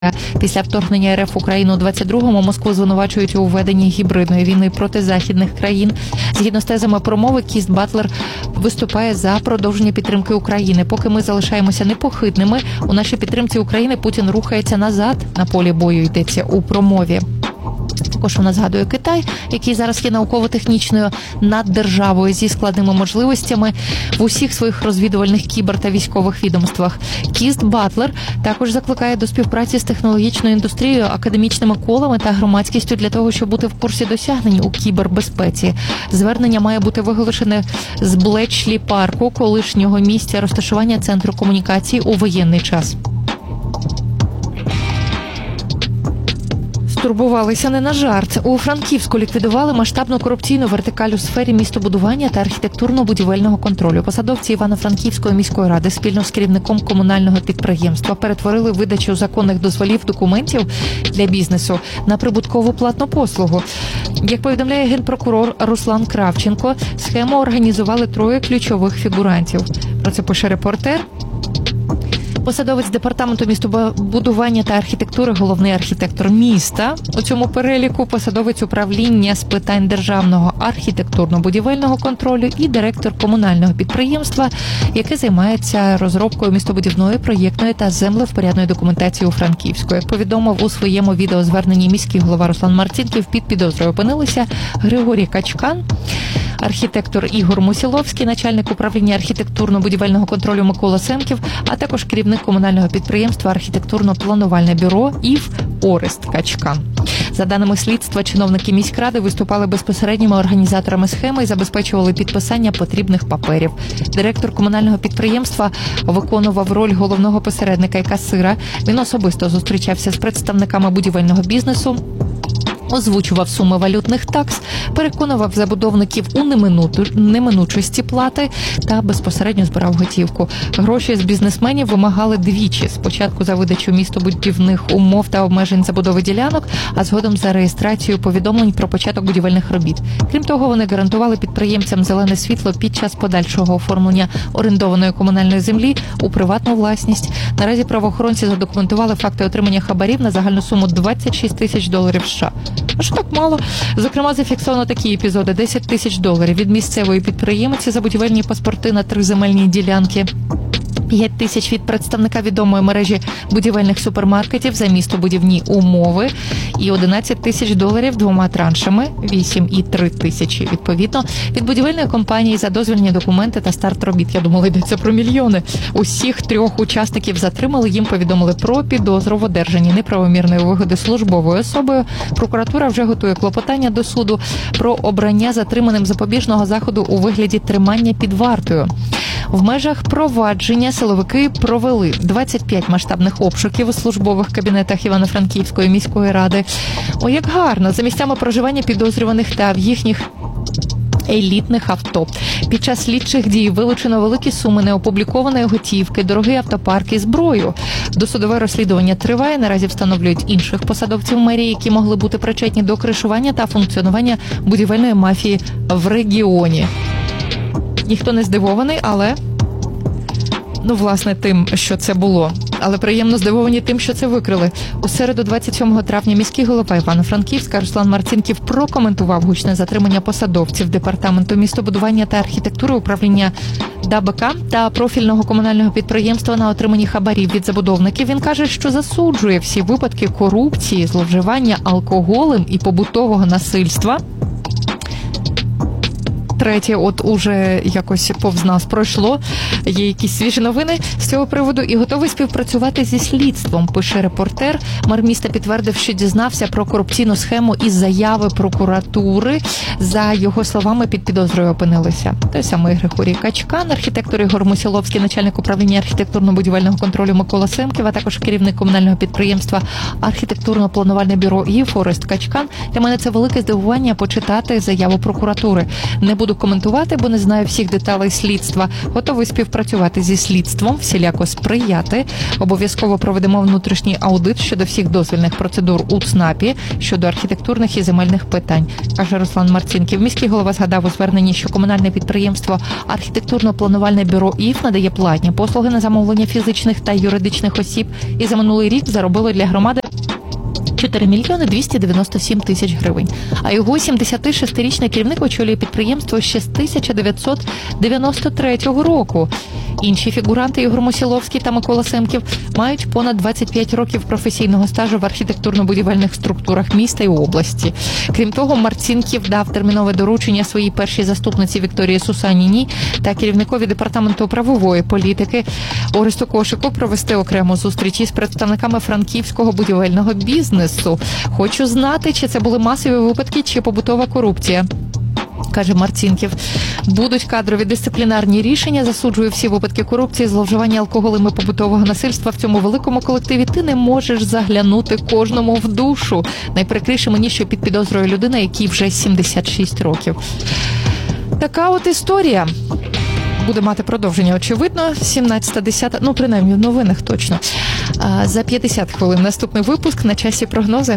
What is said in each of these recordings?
Після вторгнення РФ в Україну у 22-му Москву звинувачують у введенні гібридної війни проти західних країн. Згідно з тезами промови, Кіст Батлер виступає за продовження підтримки України. Поки ми залишаємося непохитними, у нашій підтримці України Путін рухається назад на полі бою, йдеться у промові. Також вона згадує Китай, який зараз є науково-технічною наддержавою зі складними можливостями в усіх своїх розвідувальних кібер- та військових відомствах. Кіст Батлер також закликає до співпраці з технологічною індустрією, академічними колами та громадськістю для того, щоб бути в курсі досягнень у кібербезпеці. Звернення має бути виголошене з Блечлі парку, колишнього місця розташування центру комунікації у воєнний час. Турбувалися не на жарт. У Франківську ліквідували масштабну корупційну вертикаль у сфері містобудування та архітектурно-будівельного контролю. Посадовці Івано-Франківської міської ради спільно з керівником комунального підприємства перетворили видачу законних дозволів документів для бізнесу на прибуткову платну послугу. Як повідомляє генпрокурор Руслан Кравченко, схему організували 3 ключових фігурантів. Про це пише «Репортер». Посадовець департаменту містобудування та архітектури, головний архітектор міста. У цьому переліку посадовець управління з питань державного архітектурно-будівельного контролю і директор комунального підприємства, яке займається розробкою містобудівної, проєктної та землевпорядної документації у Франківську. Як повідомив у своєму відеозверненні міський голова Руслан Марцінків, під підозрою опинилися Григорій Качкан, архітектор Ігор Мусіловський, начальник управління архітектурно-будівельного контролю Микола Семків, а також керівник комунального підприємства архітектурно-планувальне бюро ІВ Орест Качкан. За даними слідства, чиновники міськради виступали безпосередніми організаторами схеми і забезпечували підписання потрібних паперів. Директор комунального підприємства виконував роль головного посередника і касира. Він особисто зустрічався з представниками будівельного бізнесу, озвучував суми валютних такс, переконував забудовників у неминучості плати та безпосередньо збирав готівку. Гроші з бізнесменів вимагали двічі. Спочатку за видачу містобудівних умов та обмежень забудови ділянок, а згодом за реєстрацію повідомлень про початок будівельних робіт. Крім того, вони гарантували підприємцям зелене світло під час подальшого оформлення орендованої комунальної землі у приватну власність. Наразі правоохоронці задокументували факти отримання хабарів на загальну суму $26 тисяч США. А що так мало? Зокрема, зафіксовано такі епізоди: $10 тисяч від місцевої підприємиці за будівельні паспорти на 3 земельні ділянки, 5 тисяч від представника відомої мережі будівельних супермаркетів за містобудівні умови і $11 тисяч 2 траншами, 8 і 3 тисячі, відповідно, від будівельної компанії за дозвільні документи та старт робіт. Я думала, йдеться про мільйони. Усіх 3 учасників затримали, їм повідомили про підозру в одержанні неправомірної вигоди службовою особою. Прокуратура вже готує клопотання до суду про обрання затриманим запобіжного заходу у вигляді тримання під вартою. В межах провадження силовики провели 25 масштабних обшуків у службових кабінетах Івано-Франківської міської ради. О, як гарно! За місцями проживання підозрюваних та в їхніх елітних авто. Під час слідчих дій вилучено великі суми неопублікованої готівки, дорогий автопарк і зброю. Досудове розслідування триває. Наразі встановлюють інших посадовців мерії, які могли бути причетні до кришування та функціонування будівельної мафії в регіоні. Ніхто не здивований, але, власне, тим, що це було. Але приємно здивовані тим, що це викрили. У середу, 27 травня, міський голова Івано-Франківська Руслан Марцінків прокоментував гучне затримання посадовців департаменту містобудування та архітектури управління ДАБК та профільного комунального підприємства на отриманні хабарів від забудовників. Він каже, що засуджує всі випадки корупції, зловживання алкоголем і побутового насильства. Третє, уже якось повз нас пройшло, є якісь свіжі новини з цього приводу і готовий співпрацювати зі слідством, пише «Репортер». Мер міста підтвердив, що дізнався про корупційну схему із заяви прокуратури. За його словами, під підозрою опинилися той самий Григорій Качкан, архітектор Ігор Мусіловський, начальник управління архітектурно-будівельного контролю Микола Семків, а також керівник комунального підприємства архітектурно-планувальне бюро ІВ Орест Качкан. Для мене це велике здивування почитати заяву прокуратури. Не буду буду коментувати, бо не знаю всіх деталей слідства. Готовий співпрацювати зі слідством, всіляко сприяти. Обов'язково проведемо внутрішній аудит щодо всіх дозвільних процедур у ЦНАПі, щодо архітектурних і земельних питань, каже Руслан Марцінків. Міський голова згадав у зверненні, що комунальне підприємство «Архітектурно-планувальне бюро ІФ» надає платні послуги на замовлення фізичних та юридичних осіб і за минулий рік заробило для громади 4 мільйони 297 тисяч гривень. А його 76-річний керівник очолює підприємство ще з 1993 року. Інші фігуранти Ігор Мосіловський та Микола Семків мають понад 25 років професійного стажу в архітектурно-будівельних структурах міста і області. Крім того, Марцінків дав термінове доручення своїй першій заступниці Вікторії Сусаніній та керівникові департаменту правової політики Оресту Кошику провести окрему зустріч із представниками франківського будівельного бізнесу. Хочу знати, чи це були масові випадки, чи побутова корупція. Каже Марцінків, будуть кадрові дисциплінарні рішення, засуджую всі випадки корупції, зловживання алкоголем і побутового насильства в цьому великому колективі. Ти не можеш заглянути кожному в душу. Найприкріше мені, що під підозрою людина, якій вже 76 років. Така от історія. Буде мати продовження, очевидно, 17:10, ну, принаймні, в новинах точно. За 50 хвилин наступний випуск, на часі прогнози.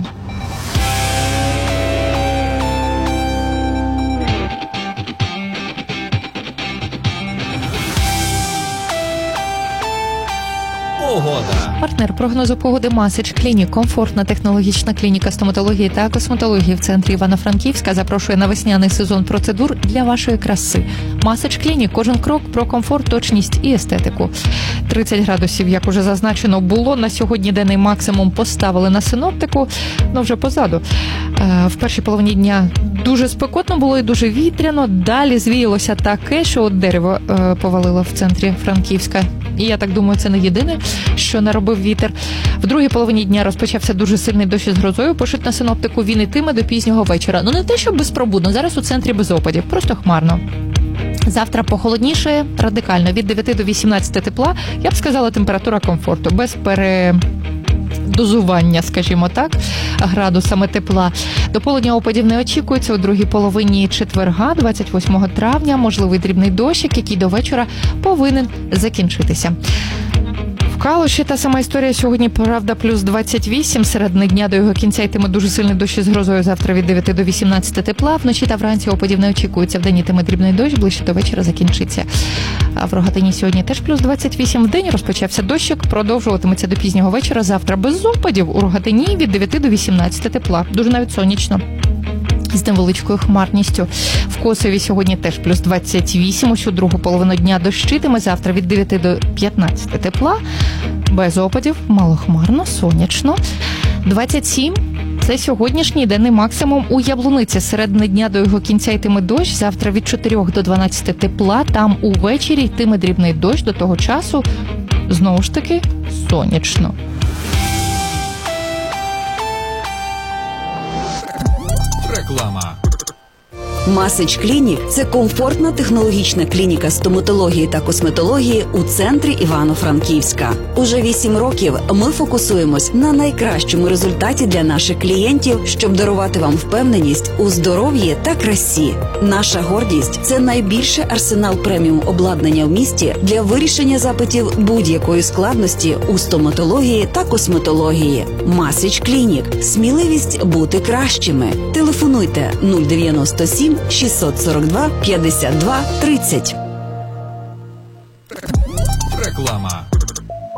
Партнер прогнозу погоди Масич Клінік. Комфортна технологічна клініка стоматології та косметології в центрі Івано-Франківська запрошує на весняний сезон процедур для вашої краси. Масич Клінік. Кожен крок про комфорт, точність і естетику. 30 градусів, як уже зазначено, було. На сьогодні денний максимум поставили на синоптику, но вже позаду. В першій половині дня дуже спекотно було і дуже вітряно. Далі звіялося таке, що от дерево повалило в центрі Франківська. І я так думаю, це не єдине, що наробив вітер. В другій половині дня розпочався дуже сильний дощ із грозою. Пишуть на синоптику, він ітиме до пізнього вечора. Ну не те, що безпробудно, зараз у центрі без опадів, просто хмарно. Завтра похолодніше, радикально, від 9 до 18 тепла. Я б сказала, температура комфорту, без дозування, скажімо так, градусами тепла. До полудня опадів не очікується. У другій половині четверга, 28 травня, можливий дрібний дощик, який до вечора повинен закінчитися. В Калуші та сама історія. Сьогодні, правда, плюс 28. Середини дня до його кінця йтиме дуже сильний дощ із грозою. Завтра від 9 до 18 тепла. Вночі та вранці опадів не очікується. Вдень йтиме дрібний дощ, ближче до вечора закінчиться. А в Рогатині сьогодні теж плюс 28. Вдень розпочався дощик, продовжуватиметься до пізнього вечора. Завтра без опадів. У Рогатині від 9 до 18 тепла. Дуже навіть сонячно. З невеличкою хмарністю. В Косові сьогодні теж плюс 28. Усю другу половину дня дощитиме. Завтра від 9 до 15 тепла. Без опадів, малохмарно, сонячно. 27. Це сьогоднішній денний максимум у Яблуниці. Середини дня до його кінця йтиме дощ. Завтра від 4 до 12 тепла. Там увечері йтиме дрібний дощ. До того часу, знову ж таки, сонячно. Реклама. Масич Клінік – це комфортна технологічна клініка стоматології та косметології у центрі Івано-Франківська. Уже 8 років ми фокусуємось на найкращому результаті для наших клієнтів, щоб дарувати вам впевненість у здоров'ї та красі. Наша гордість – це найбільший арсенал преміум обладнання в місті для вирішення запитів будь-якої складності у стоматології та косметології. Масич Клінік – сміливість бути кращими. Телефонуйте 097 642 52 30.